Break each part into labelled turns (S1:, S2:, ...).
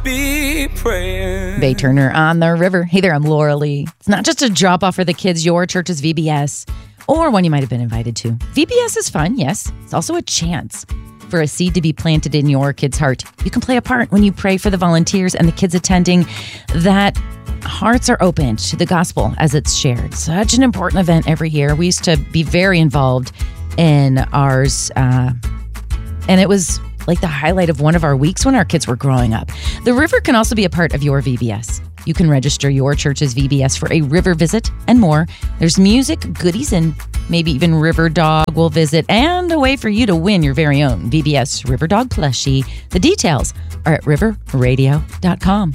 S1: be praying.
S2: Bay Turner on the River. Hey there, I'm Laura Lee. It's not just a drop off for the kids, your church's VBS, or one you might have been invited to. VBS is fun, yes. It's also a chance for a seed to be planted in your kid's heart. You can play a part when you pray for the volunteers and the kids attending, that hearts are open to the gospel as it's shared. Such an important event every year. We used to be very involved in ours, and it was like the highlight of one of our weeks when our kids were growing up. The River can also be a part of your VBS. You can register your church's VBS for a river visit and more. There's music, goodies, and maybe even River Dog will visit, and a way for you to win your very own VBS River Dog plushie. The details are at riverradio.com.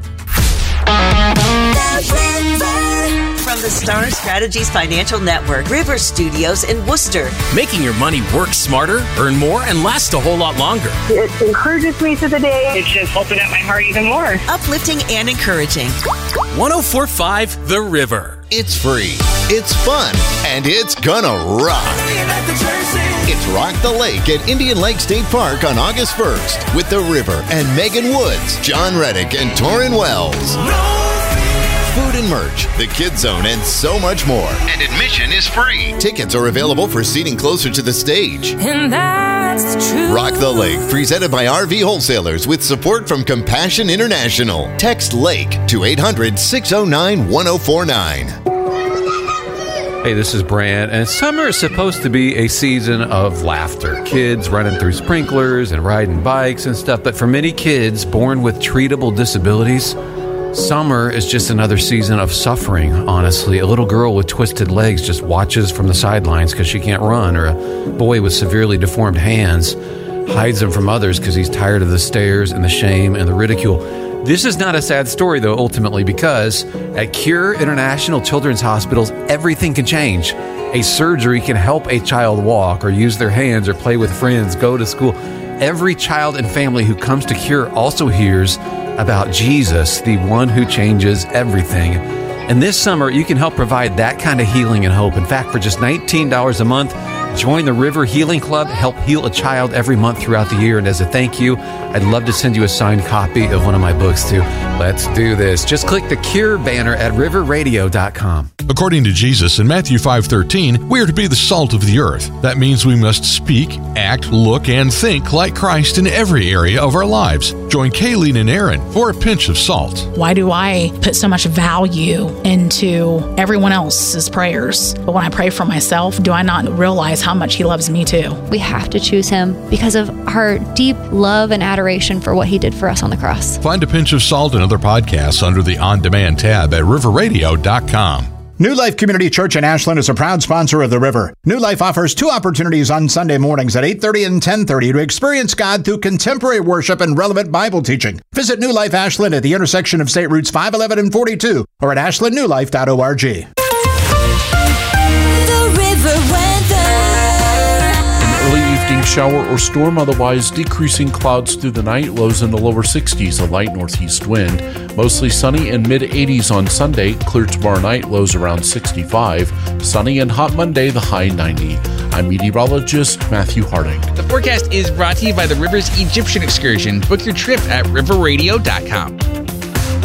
S3: From the Star Strategies Financial Network, River Studios in Worcester.
S4: Making your money work smarter, earn more, and last a whole lot longer.
S5: It encourages me through the day. It's just opened up my heart even more.
S3: Uplifting and encouraging.
S4: 104.5 The River.
S6: It's free, it's fun, and it's gonna rock. It's Rock the Lake at Indian Lake State Park on August 1st with The River and Megan Woods, John Reddick, and Torrin Wells. Food and merch, the Kids Zone, and so much more. And admission is free. Tickets are available for seating closer to the stage.
S1: And that's true.
S6: Rock the Lake, presented by RV Wholesalers with support from Compassion International. Text LAKE to 800-609-1049.
S7: Hey, this is Brant, and summer is supposed to be a season of laughter. Kids running through sprinklers and riding bikes and stuff, but for many kids born with treatable disabilities, summer is just another season of suffering, honestly. A little girl with twisted legs just watches from the sidelines because she can't run, or a boy with severely deformed hands hides them from others because he's tired of the stares and the shame and the ridicule. This is not a sad story, though, ultimately, because at Cure International Children's Hospitals, everything can change. A surgery can help a child walk or use their hands or play with friends, go to school. Every child and family who comes to Cure also hears about Jesus, the one who changes everything. And this summer, you can help provide that kind of healing and hope. In fact, for just $19 a month, join the River Healing Club, help heal a child every month throughout the year. And as a thank you, I'd love to send you a signed copy of one of my books, too. Let's do this. Just click the Cure banner at riverradio.com.
S8: According to Jesus in Matthew 5:13, we are to be the salt of the earth. That means we must speak, act, look, and think like Christ in every area of our lives. Join Kayleen and Aaron for a pinch of salt.
S9: Why do I put so much value into everyone else's prayers? But when I pray for myself, do I not realize how much He loves me too?
S10: We have to choose Him because of our deep love and adoration for what He did for us on the cross.
S8: Find a pinch of salt and other podcasts under the On Demand tab at riverradio.com.
S11: New Life Community Church in Ashland is a proud sponsor of The River. New Life offers 2 opportunities on Sunday mornings at 8:30 and 10:30 to experience God through contemporary worship and relevant Bible teaching. Visit New Life Ashland at the intersection of State Routes 511 and 42 or at ashlandnewlife.org.
S12: Evening shower or storm, otherwise decreasing clouds through the night, lows in the lower 60s, a light northeast wind. Mostly sunny and mid-80s on Sunday, clear tomorrow night, lows around 65. Sunny and hot Monday, the high 90. I'm meteorologist Matthew Harding.
S13: The forecast is brought to you by the River's Egyptian Excursion. Book your trip at riverradio.com.